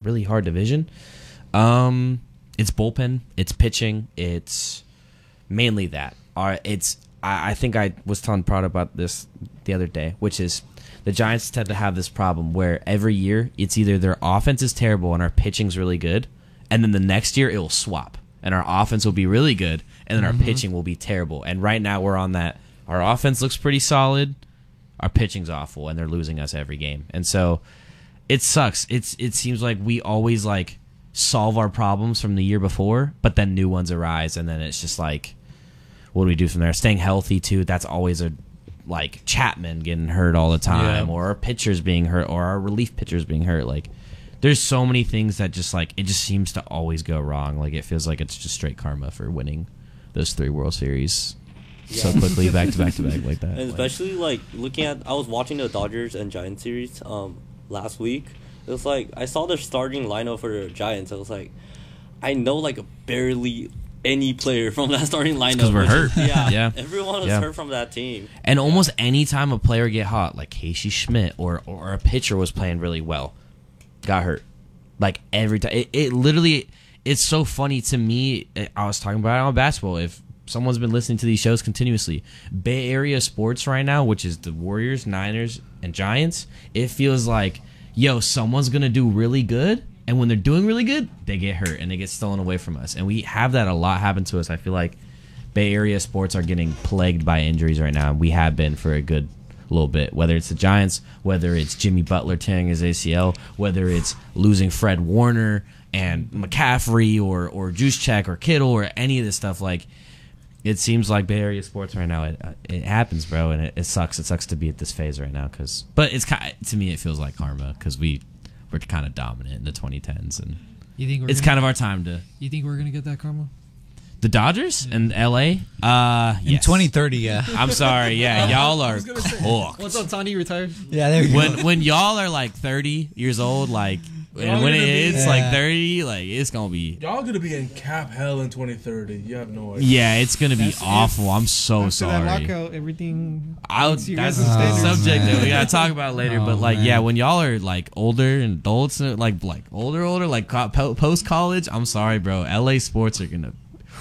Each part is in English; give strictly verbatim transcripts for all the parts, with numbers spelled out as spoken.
really hard division. Um, it's bullpen, it's pitching, it's mainly that. Our, it's I, I think I was telling Prada about this the other day, which is the Giants tend to have this problem where every year it's either their offense is terrible and our pitching's really good, and then the next year it will swap and our offense will be really good and then our mm-hmm. pitching will be terrible. And right now we're on that. Our offense looks pretty solid, our pitching's awful, and they're losing us every game. And so it sucks. It's it seems like we always like solve our problems from the year before, but then new ones arise, and then it's just like, what do we do from there? Staying healthy too. That's always a like Chapman getting hurt all the time, yeah. or our pitchers being hurt, or our relief pitchers being hurt. Like, there's so many things that just like it just seems to always go wrong. Like, it feels like it's just straight karma for winning those three World Series yeah. so quickly, back to back to back like that. And especially like looking at, I was watching the Dodgers and Giants series um last week. It was like, I saw the starting lineup for the Giants. I was like, I know like a barely any player from that starting lineup. Because we're hurt. Is, yeah, yeah. Everyone was yeah. hurt from that team. And almost any time a player get hot, like Casey Schmidt or, or a pitcher was playing really well, got hurt. Like every time. It, it literally, it's so funny to me. I was talking about it on basketball. If someone's been listening to these shows continuously, Bay Area sports right now, which is the Warriors, Niners, and Giants, it feels like, yo, someone's going to do really good, and when they're doing really good, they get hurt, and they get stolen away from us. And we have that a lot happen to us. I feel like Bay Area sports are getting plagued by injuries right now, and we have been for a good little bit, whether it's the Giants, whether it's Jimmy Butler tearing his A C L, whether it's losing Fred Warner and McCaffrey or, or Juszczyk or Kittle or any of this stuff. Like, it seems like Bay Area sports right now, it, it happens, bro, and it, it sucks. It sucks to be at this phase right now, cause, but it's kind of, to me it feels like karma because we we're kind of dominant in the twenty tens, and you think we're it's gonna, kind of our time to. You think we're gonna get that karma? The Dodgers yeah. and L A, uh, in yes. twenty thirty, yeah. I'm sorry, yeah, y'all are cooked. What's up, Tony? Retired? Yeah, there you when go. when y'all are like thirty years old, like. And when it is yeah. like thirty, like it's gonna be. Y'all gonna be in cap hell in twenty thirty. You have no idea. Yeah, it's gonna be that's awful. If, I'm so after sorry. That lockout, everything. I'll, that's a subject that we gotta talk about later. Oh, but like, man. yeah, when y'all are like older and adults, like like older, older, like post college, I'm sorry, bro. L A sports are gonna.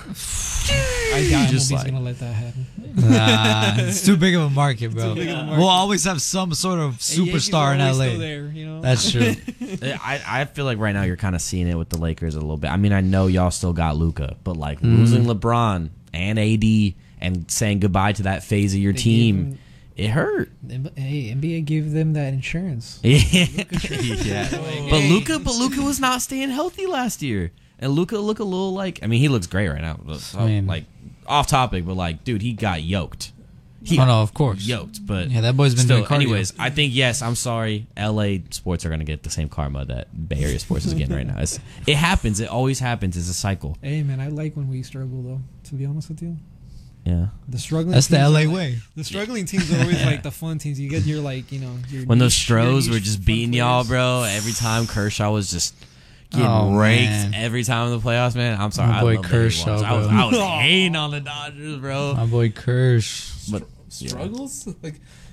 I doubt just nobody's like, gonna let that happen. Nah, it's too big of a market, bro. Big of a market. We'll always have some sort of superstar in L A. Still there, you know? That's true. I, I feel like right now you're kind of seeing it with the Lakers a little bit. I mean, I know y'all still got Luka, but like Mm. losing LeBron and A D and saying goodbye to that phase of your They team, him, it hurt. Hey, N B A gave them that insurance. Yeah, yeah. But Luka, but Luka was not staying healthy last year, and Luka look a little like. I mean, he looks great right now. So, I mean, like off topic, but like, dude, he got yoked. He oh no, of course, yoked. But yeah, that boy's been still, doing cardio. anyways, I think yes. I'm sorry, L A sports are gonna get the same karma that Bay Area sports is getting right now. It's, it happens. It always happens. It's a cycle. Hey man, I like when we struggle though. To be honest with you. Yeah. The struggling. That's the L A like, way. The struggling teams are always yeah. like the fun teams. You get your like you know your when those niche, your Stros niche were just fun beating y'all, players. bro. Every time Kershaw was just getting Oh, raked man. every time in the playoffs, man. I'm sorry, My I boy love the Kershaw, Kershaw. I was, bro. I was hating on the Dodgers, bro. My boy Kersh. But struggles like.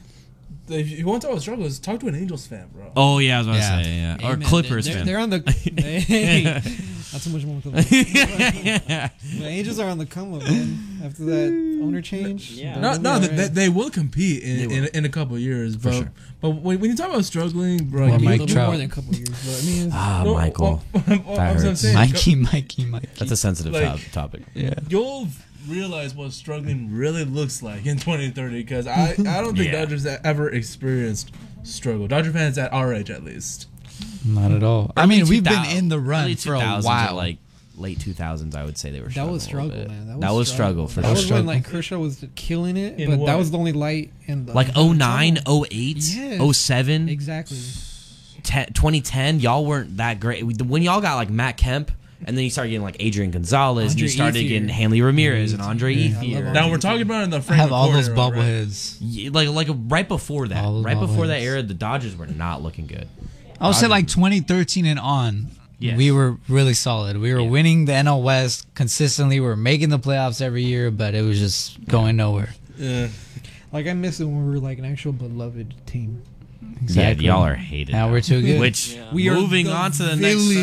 If you want to talk about struggles, talk to an Angels fan, bro. Oh yeah, I was about Yeah. to say yeah, Hey, or man, Clippers they're, fan. They're on the. Hey, not too much more. To the Angels are on the come up, man. After that owner change. Yeah. No, they'll no, be they, all right. they will compete in, They will. in in a couple of years, but sure. but when, when you talk about struggling, bro, Or you- a Mike little bit Trout. more than a couple of years. But I mean, it's- Ah, no, Michael. well, well, That I'm hurts. saying, Mikey, Mikey, Mikey. That's a sensitive Like- top- topic. Yeah. you'll realize what struggling really looks like in twenty thirty because I, I don't think Yeah. Dodgers have ever experienced struggle. Dodger fans at our age, at least. Not at all. I Early mean, we've been two thou- in the run early for a two thousands or, while. like late two thousands, I would say they were. that was struggling struggle, a little bit. man. That was struggle for That sure. was struggle. when like Kershaw was killing it, In but what? that was the only light in the Like in oh the nine, tunnel. oh eight, Yes. oh seven, Exactly. ten, twenty ten, y'all weren't that great. When y'all got like Matt Kemp, and then you started getting like Adrian Gonzalez, and Andre you started Ethier. getting Hanley Ramirez and Andre Yeah, I love Ethier. Andre. Now we're talking about in the I Frank have all those McCoy era, right? bobbleheads. Yeah, like like right before that, All those right before that bobbleheads. era, the Dodgers were not looking good. I would say Dodgers- like twenty thirteen and on. Yes. We were really solid. We were Yeah. winning the N L West consistently. We were making the playoffs every year, but it was just going nowhere. Yeah. Like I miss it when we were like an actual beloved team. Exactly. Yeah, y'all are hated. Now now. we're too good. Which Yeah. We are moving the on to the Phillies. next